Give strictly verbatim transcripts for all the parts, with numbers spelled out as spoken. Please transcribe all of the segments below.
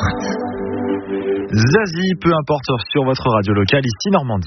importe. Zazie, peu importe sur votre radio locale ici Normandie.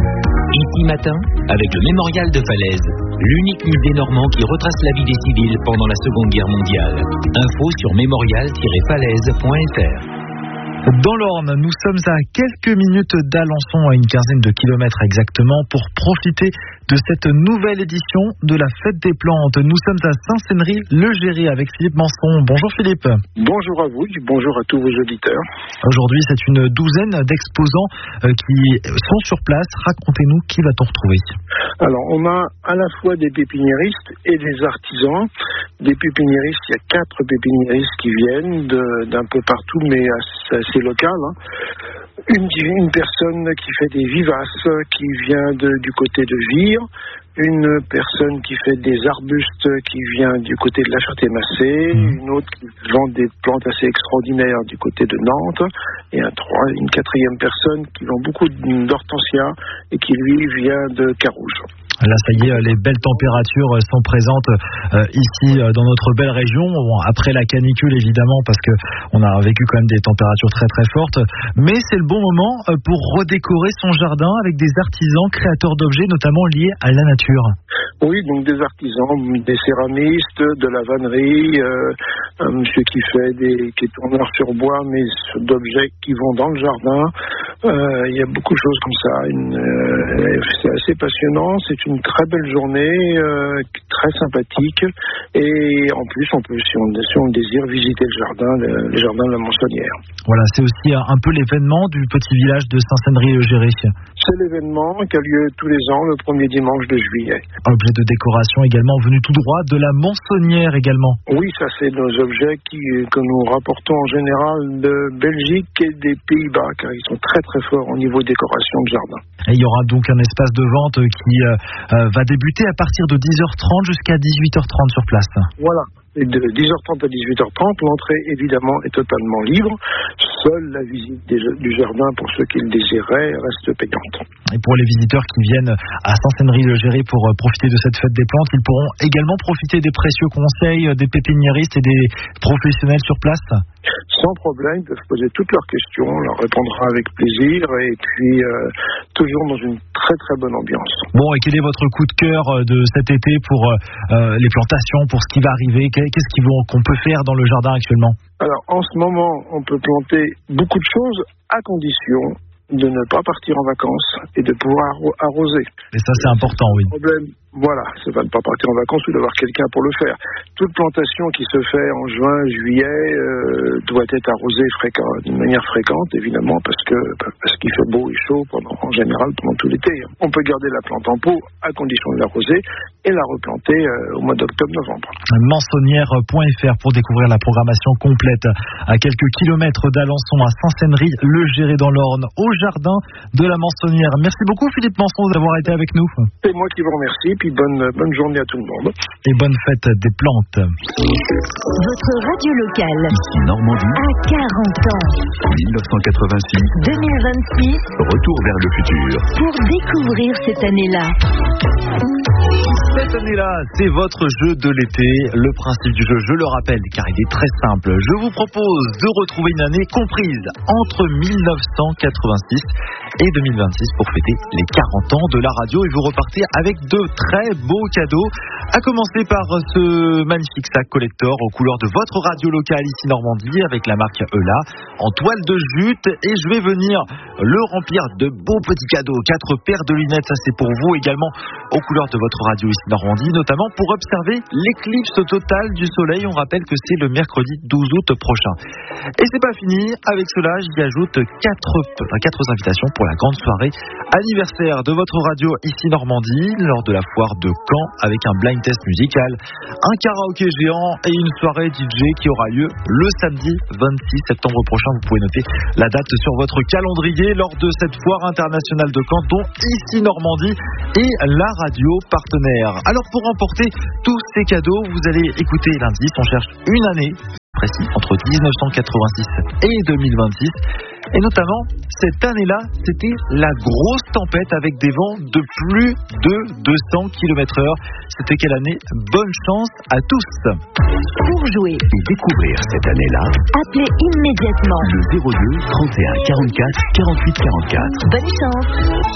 Ici matin, avec le Mémorial de Falaise, l'unique musée normand qui retrace la vie des civils pendant la Seconde Guerre mondiale. Info sur mémorial tiret falaise point f r. Dans l'Orne, nous sommes à quelques minutes d'Alençon, à une quinzaine de kilomètres exactement, pour profiter de cette nouvelle édition de la Fête des Plantes. Nous sommes à Saint-Cénry-le-Géré avec Philippe Manson. Bonjour Philippe. Bonjour à vous, bonjour à tous vos auditeurs. Aujourd'hui, c'est une douzaine d'exposants qui sont sur place. Racontez-nous, qui va-t-on retrouver? Alors, on a à la fois des pépiniéristes et des artisans. Des pépiniéristes, il y a quatre pépiniéristes qui viennent de, d'un peu partout, mais assez, assez local. Hein. Une, une personne qui fait des vivaces, qui vient de, du côté de Vire. Une personne qui fait des arbustes, qui vient du côté de la Ferté-Massé. Mmh. Une autre qui vend des plantes assez extraordinaires du côté de Nantes. Et un trois, une quatrième personne qui vend beaucoup d'hortensias et qui, lui, vient de Carouge. Là, ça y est, les belles températures sont présentes euh, ici euh, dans notre belle région. Bon, après la canicule, évidemment, parce que on a vécu quand même des températures très très fortes. Mais c'est le bon moment euh, pour redécorer son jardin avec des artisans créateurs d'objets, notamment liés à la nature. Oui, donc des artisans, des céramistes, de la vannerie, euh, un monsieur qui fait des, qui est tourneur sur bois, mais d'objets qui vont dans le jardin. Euh, il y a beaucoup de choses comme ça. Une, euh, c'est assez passionnant. C'est une très belle journée, euh, très sympathique. Et en plus, on peut, si on, si on désire, visiter le jardin, le, le jardin de la Mansonnière. Voilà, c'est aussi un peu l'événement du petit village de Saint-Cénry-le-Géré. C'est l'événement qui a lieu tous les ans, le premier dimanche de juillet. Objet de décoration également venu tout droit de la Mansonnière également. Oui, ça c'est nos objets qui, que nous rapportons en général de Belgique et des Pays-Bas, car ils sont très très forts au niveau décoration de jardin. Et il y aura donc un espace de vente qui euh, euh, va débuter à partir de dix heures trente jusqu'à dix-huit heures trente sur place. Voilà. Et de dix heures trente à dix-huit heures trente, l'entrée évidemment est totalement libre. Seule la visite des, du jardin pour ceux qui le désiraient reste payante. Et pour les visiteurs qui viennent à Saint-Cénry-le-Géré pour profiter de cette fête des plantes, ils pourront également profiter des précieux conseils des pépiniéristes et des professionnels sur place. Sans problème, ils peuvent poser toutes leurs questions, on leur répondra avec plaisir et puis euh, toujours dans une très très bonne ambiance. Bon, et quel est votre coup de cœur de cet été pour euh, les plantations, pour ce qui va arriver? Qu'est-ce qu'on peut faire dans le jardin actuellement? Alors, en ce moment, on peut planter beaucoup de choses à condition de ne pas partir en vacances et de pouvoir arroser. Et ça, c'est important, oui. Le problème, voilà, c'est pas de ne pas partir en vacances ou d'avoir quelqu'un pour le faire. Toute plantation qui se fait en juin, juillet, euh, doit être arrosée fréquent, d'une manière fréquente, évidemment, parce que parce qu'il fait beau et chaud pendant, en général pendant tout l'été. On peut garder la plante en pot à condition de l'arroser et la replanter euh, au mois d'octobre-novembre. Mansonnière point f r pour découvrir la programmation complète à quelques kilomètres d'Alençon, à Saint-Cénry-le-Géré dans l'Orne, au jardin de la Mansonnière. Merci beaucoup Philippe Manson d'avoir été avec nous. C'est moi qui vous remercie. Puis bonne, bonne journée à tout le monde. Et bonne fête des plantes. Votre radio locale. Ici Normandie. À quarante ans. dix-neuf cent quatre-vingt-six. deux mille vingt-six. Retour vers le futur. Pour découvrir cette année-là. Cette année-là, c'est votre jeu de l'été. Le principe du jeu, je le rappelle, car il est très simple. Je vous propose de retrouver une année comprise entre mille neuf cent quatre-vingt-six et deux mille vingt-six pour fêter les quarante ans de la radio. Et vous repartez avec de très beaux cadeaux. À commencer par ce magnifique sac collector aux couleurs de votre radio locale ici Normandie avec la marque E L A en toile de jute. Et je vais venir le remplir de beaux petits cadeaux. Quatre paires de lunettes, ça c'est pour vous également aux couleurs de votre radio ici Normandie, notamment pour observer l'éclipse totale du soleil. On rappelle que c'est le mercredi douze août prochain. Et c'est pas fini. Avec cela, j'y ajoute quatre, enfin, quatre invitations pour la grande soirée anniversaire de votre radio ici Normandie lors de la foire de Caen avec un blind test musical, un karaoké géant et une soirée D J qui aura lieu le samedi vingt-six septembre prochain. Vous pouvez noter la date sur votre calendrier lors de cette foire internationale de Caen dont ici Normandie et la radio partenaire. Alors pour remporter tous ces cadeaux, vous allez écouter l'indice, on cherche une année précis entre dix-neuf cent quatre-vingt-six et deux mille vingt-six. Et notamment, cette année-là, c'était la grosse tempête avec des vents de plus de deux cents kilomètres heure. C'était quelle année? Bonne chance à tous. Pour jouer Et découvrir cette année-là, appelez immédiatement. le zéro deux trente et un quarante-quatre quarante-huit quarante-quatre. Bonne chance.